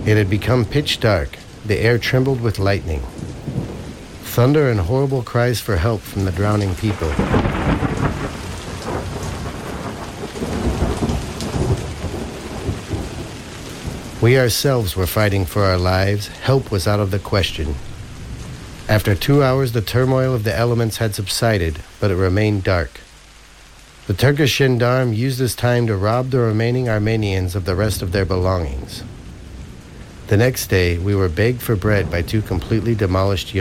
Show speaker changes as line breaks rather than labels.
It had become pitch dark. The air trembled with lightning. Thunder and horrible cries for help from the drowning people. We ourselves were fighting for our lives. Help was out of the question. After 2 hours, the turmoil of the elements had subsided, but it remained dark. The Turkish gendarme used this time to rob the remaining Armenians of the rest of their belongings. The next day, we were begged for bread by two completely demolished